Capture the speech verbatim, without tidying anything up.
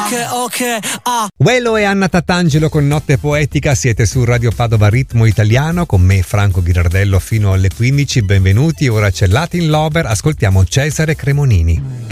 ok, ok, ah. Wello e Anna Tatangelo con Notte Poetica, siete su Radio Padova Ritmo Italiano con me Franco Ghirardello fino alle quindici, benvenuti. Ora c'è Latin Lover, ascoltiamo Cesare Cremonini.